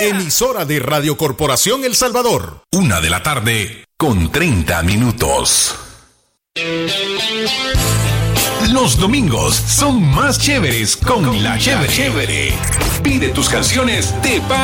Emisora de Radio Corporación El Salvador. 1:30 p.m. Los domingos son más chéveres con La Chévere. Pide tus canciones de